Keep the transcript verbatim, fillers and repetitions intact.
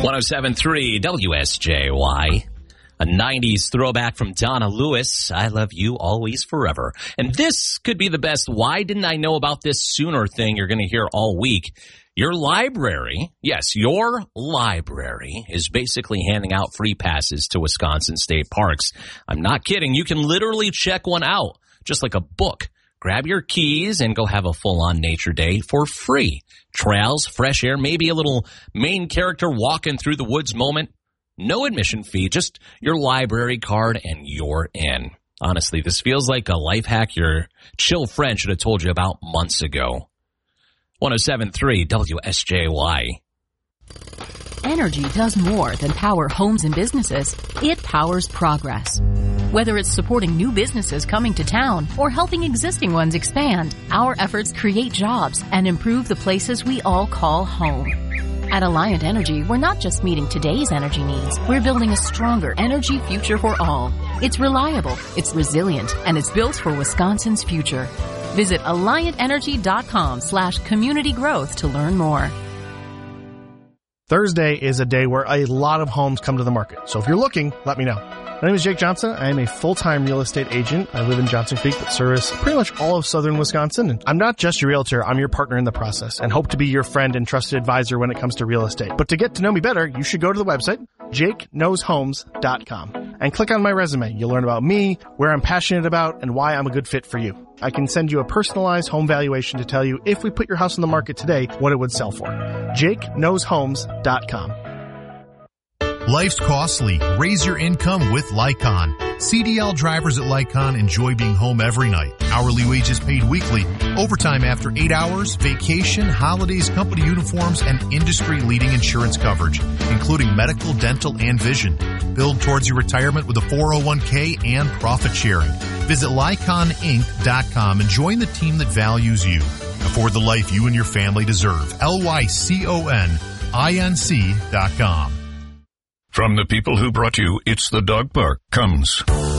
one oh seven point three W S J Y. A nineties throwback from Donna Lewis. I love you always forever. And this could be the best why didn't I know about this sooner thing you're going to hear all week. Your library, yes, your library is basically handing out free passes to Wisconsin state parks. I'm not kidding. You can literally check one out, just like a book. Grab your keys and go have a full-on nature day for free. Trails, fresh air, maybe a little main character walking through the woods moment. No admission fee, just your library card and you're in. Honestly, this feels like a life hack your chill friend should have told you about months ago. one oh seven point three W S J Y. Energy does more than power homes and businesses. It powers progress. Whether it's supporting new businesses coming to town or helping existing ones expand, our efforts create jobs and improve the places we all call home. At Alliant Energy, we're not just meeting today's energy needs. We're building a stronger energy future for all. It's reliable, it's resilient, and it's built for Wisconsin's future. Visit alliant energy dot com slash community growth to learn more. Thursday is a day where a lot of homes come to the market. So if you're looking, let me know. My name is Jake Johnson. I am a full-time real estate agent. I live in Johnson Creek, but service pretty much all of southern Wisconsin. And I'm not just your realtor. I'm your partner in the process and hope to be your friend and trusted advisor when it comes to real estate. But to get to know me better, you should go to the website, jake knows homes dot com, and click on my resume. You'll learn about me, where I'm passionate about, and why I'm a good fit for you. I can send you a personalized home valuation to tell you if we put your house on the market today, what it would sell for. jake knows homes dot com. Life's costly. Raise your income with Lycon. C D L drivers at Lycon enjoy being home every night. Hourly wages paid weekly, overtime after eight hours, vacation, holidays, company uniforms, and industry-leading insurance coverage, including medical, dental, and vision. Build towards your retirement with a four oh one k and profit sharing. Visit lycon inc dot com and join the team that values you. Afford the life you and your family deserve. L Y C O N I N C dot com. From the people who brought you It's the Dog Park comes